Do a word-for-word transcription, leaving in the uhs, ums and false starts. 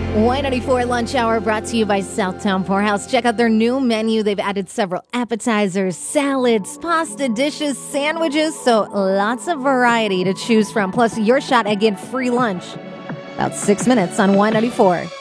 Y ninety-four Lunch Hour brought to you by Southtown Poorhouse. Check out their new menu. They've added several appetizers, salads, pasta dishes, sandwiches, so lots of variety to choose from. Plus, your shot at getting free lunch. About six minutes on Y ninety-four.